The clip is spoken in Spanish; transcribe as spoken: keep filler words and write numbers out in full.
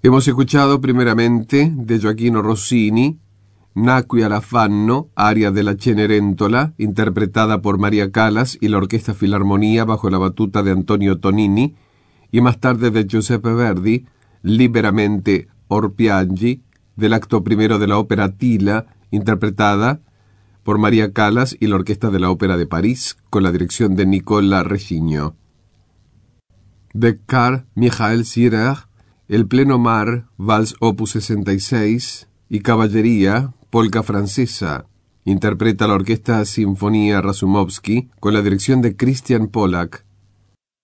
Hemos escuchado primeramente de Gioachino Rossini, Nacqui all'affanno, aria della Cenerentola, interpretada por María Callas y la Orquesta Filarmonía bajo la batuta de Antonio Tonini, y más tarde de Giuseppe Verdi, Liberamente or piangi, del acto primero de la ópera Tila, interpretada por María Callas y la Orquesta de la Ópera de París, con la dirección de Nicola Reggino. De Karl Michael Ziehrer, El Pleno Mar, Vals opus sesenta y seis, y Caballería, polka francesa, interpreta la Orquesta Sinfonía Razumovsky, con la dirección de Christian Pollack.